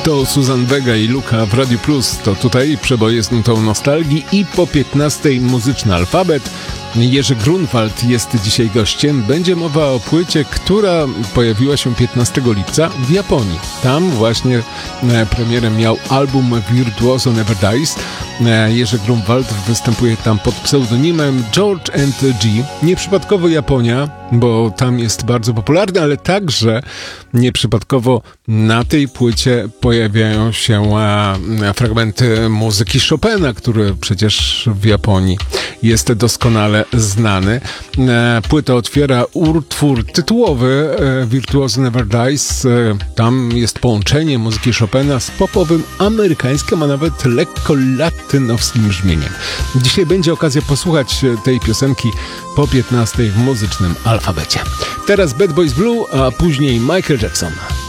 To Suzanne Vega i Luka w Radio Plus. To tutaj przeboje z nutą nostalgii i po 15 muzyczny alfabet. Jerzy Grunwald jest dzisiaj gościem. Będzie mowa o płycie, która pojawiła się 15 lipca w Japonii. Tam właśnie premierę miał album Virtuoso Never Dies. Jerzy Grunwald występuje tam pod pseudonimem George &G. Nieprzypadkowo Japonia, bo tam jest bardzo popularny, ale także nieprzypadkowo na tej płycie pojawiają się fragmenty muzyki Chopina, który przecież w Japonii jest doskonale znany. Płytę otwiera utwór tytułowy Virtuoso Never Dies. Tam jest połączenie muzyki Chopina z popowym, amerykańskim, a nawet lekko latynowskim brzmieniem. Dzisiaj będzie okazja posłuchać tej piosenki po 15 w muzycznym alfabecie. Teraz Bad Boys Blue, a później Michael Jackson.